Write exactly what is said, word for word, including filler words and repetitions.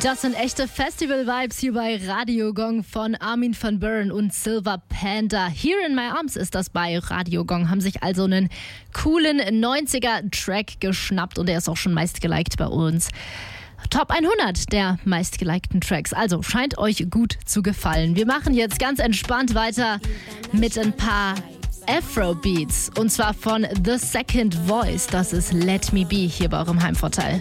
Das sind echte Festival-Vibes hier bei Radio Gong von Armin van Buuren und Silver Panda. Here in My Arms ist das bei Radio Gong. Haben sich also einen coolen neunziger-Track geschnappt und der ist auch schon meist geliked bei uns. Top hundert der meistgelikten Tracks. Also scheint euch gut zu gefallen. Wir machen jetzt ganz entspannt weiter mit ein paar Afro-Beats. Und zwar von The Second Voice. Das ist Let Me Be hier bei eurem Heimvorteil.